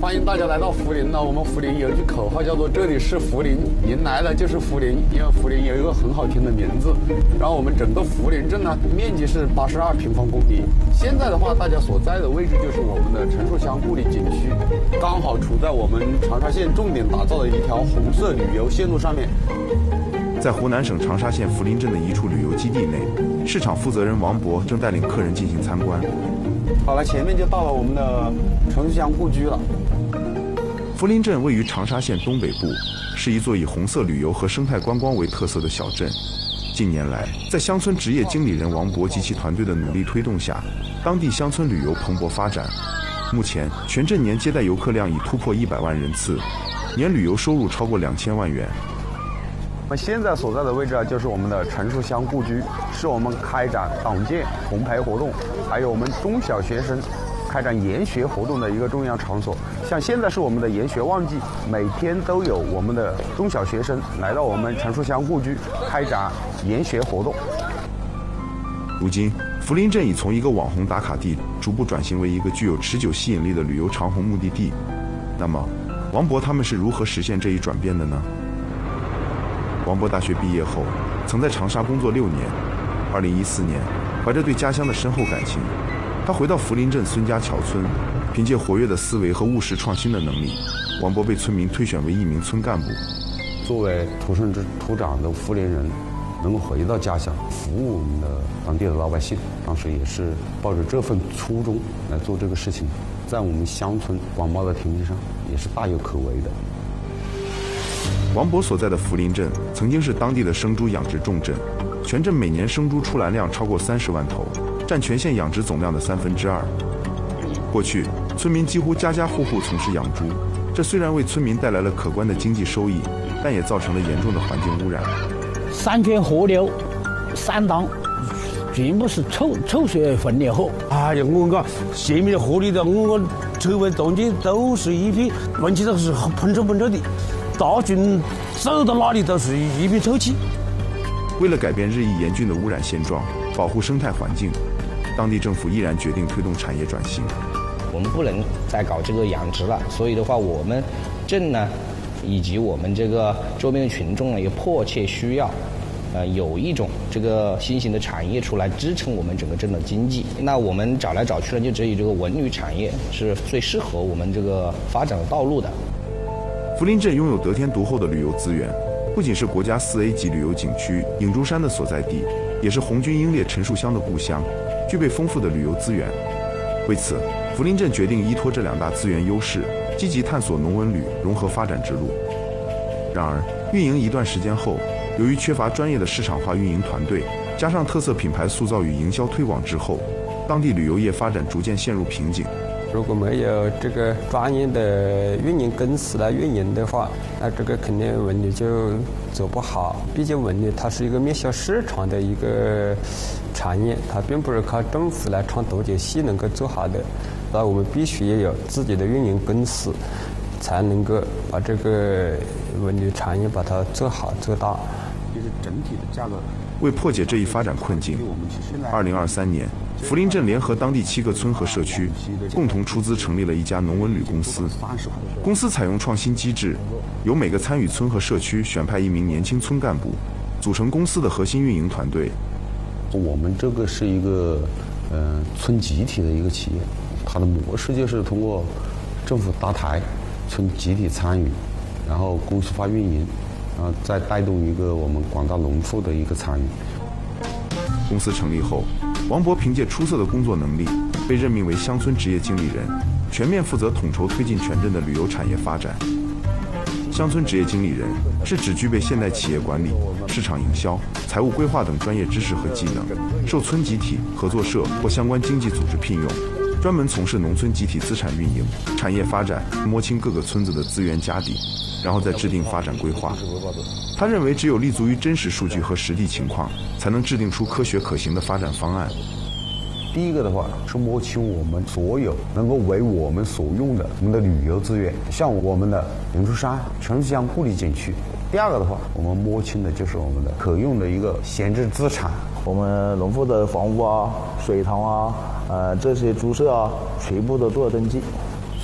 欢迎大家来到涪陵呢。我们涪陵有句口号叫做这里是涪陵，您来了就是涪陵，因为涪陵有一个很好听的名字。然后我们整个涪陵镇呢，面积是82平方公里。现在的话，大家所在的位置就是我们的陈树乡故里景区，刚好处在我们长沙县重点打造的一条红色旅游线路上面。 在湖南省长沙县涪陵镇的一处旅游基地内，市场负责人王博正带领客人进行参观。 好了，前面就到了我们的陈树乡故居了。 涪陵镇位于长沙县东北部，是一座以红色旅游和生态观光为特色的小镇。近年来，在乡村职业经理人王博及其团队的努力推动下，当地乡村旅游蓬勃发展。目前，全镇年接待游客量已突破100万人次，年旅游收入超过2000万元。 我们现在所在的位置啊，就是我们的陈树乡故居，是我们开展党建红牌活动，还有我们中小学生开展研学活动的一个重要场所。像现在是我们的研学旺季，每天都有我们的中小学生来到我们陈树乡故居开展研学活动。 如今，涪陵镇已从一个网红打卡地逐步转型为一个具有持久吸引力的旅游长虹目的地。那么，王博他们是如何实现这一转变的呢？王博大学毕业后，曾在长沙工作6年。2014年，怀着对家乡的深厚感情，他回到涪陵镇孙家桥村，凭借活跃的思维和务实创新的能力，王博被村民推选为一名村干部。 作为土生土长的涪陵人，能够回到家乡服务我们的当地的老百姓，当时也是抱着这份初衷来做这个事情，在我们乡村广袤的田地上也是大有可为的。 王博所在的涪陵镇曾经是当地的生猪养殖重镇，全镇每年生猪出栏量超过30万头，占全县养殖总量的2/3。过去，村民几乎家家户户从事养猪，这虽然为村民带来了可观的经济收益，但也造成了严重的环境污染。 山泉河流3档全部是臭水分裂河。 哎呀，我讲前面的河里头，我周围中间都是一片，闻起来是喷臭的。大群走到哪里都是一片臭气。 为了改变日益严峻的污染现状，保护生态环境，当地政府毅然决定推动产业转型。 我们不能再搞这个养殖了，所以的话，我们镇呢，以及我们这个周边的群众呢，也迫切需要，有一种这个新型的产业出来支撑我们整个镇的经济。那我们找来找去呢，就只有这个文旅产业是最适合我们这个发展的道路的。 涪陵镇拥有得天独厚的旅游资源，不仅是国家4A 级旅游景区影珠山的所在地，也是红军英烈陈树乡的故乡，具备丰富的旅游资源。为此，涪陵镇决定依托这2大资源优势，积极探索农文旅融合发展之路。然而，运营一段时间后，由于缺乏专业的市场化运营团队，加上特色品牌塑造与营销推广滞后，当地旅游业发展逐渐陷入瓶颈。 如果没有这个专业的运营公司来运营的话，那这个肯定文旅就走不好。毕竟文旅它是一个面向市场的一个产业，它并不是靠政府来创独角戏能够做好的。那我们必须也有自己的运营公司，才能够把这个文旅产业把它做好做大。 就是整体的价格。 为破解这一发展困境，2023年，涪陵镇联合当地7个村和社区，共同出资成立了一家农文旅公司。公司采用创新机制，由每个参与村和社区选派1名年轻村干部，组成公司的核心运营团队。 我们这个是一个村集体的一个企业，它的模式就是通过政府搭台，村集体参与，然后公司化运营。再带动一个我们广大农户的一个参与。 公司成立后，王博凭借出色的工作能力，被任命为乡村职业经理人，全面负责统筹推进全镇的旅游产业发展。乡村职业经理人是指具备现代企业管理、市场营销、财务规划等专业知识和技能，受村集体、合作社或相关经济组织聘用，专门从事农村集体资产运营、产业发展，摸清各个村子的资源家底，然后再制定发展规划。他认为，只有立足于真实数据和实地情况，才能制定出科学可行的发展方案。 第一个的话是摸清我们所有能够为我们所用的我们的旅游资源，像我们的影珠山、陈树乡故里景区。第二个的话，我们摸清的就是我们的可用的一个闲置资产， 我们农户的房屋啊、水塘啊、这些猪舍啊，全部都做了登记。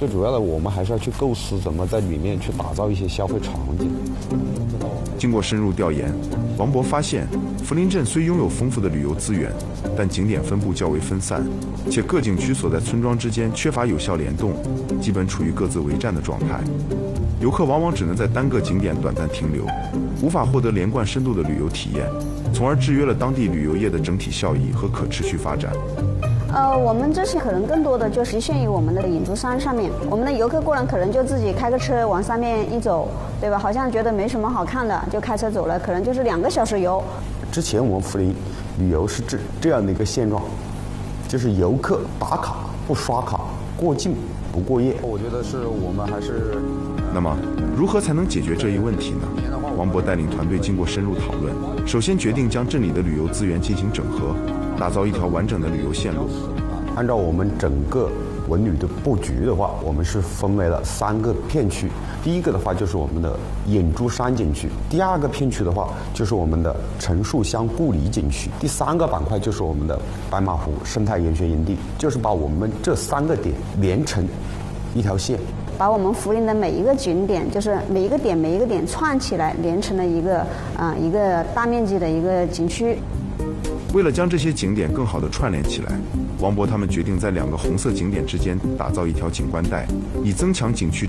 最主要的，我们还是要去构思怎么在里面去打造一些消费场景。 经过深入调研，王博发现，涪陵镇虽拥有丰富的旅游资源，但景点分布较为分散，且各景区所在村庄之间缺乏有效联动，基本处于各自为战的状态。游客往往只能在单个景点短暂停留，无法获得连贯深度的旅游体验，从而制约了当地旅游业的整体效益和可持续发展。 我们这些可能更多的就局限于我们的隐珠山上面，我们的游客过来可能就自己开个车往上面一走，对吧？好像觉得没什么好看的，就开车走了，可能就是2个小时游。 之前我们涪陵旅游是这样的一个现状，就是游客打卡不刷卡，过境不过夜。我觉得是我们还是。 那么，如何才能解决这一问题呢？王博带领团队经过深入讨论，首先决定将镇里的旅游资源进行整合，打造一条完整的旅游线路。 按照我们整个文旅的布局的话，我们是分为了3个片区。第一个的话就是我们的隐珠山景区，第2个片区的话就是我们的陈树乡故里景区，第3个板块就是我们的白马湖生态研学营地，就是把我们这3个点连成一条线。 把我们涪陵的每一个景点，就是每一个点串起来，连成了一个大面积的一个景区。 为了将这些景点更好地串联起来，王博他们决定在2个红色景点之间打造一条景观带，以增强景区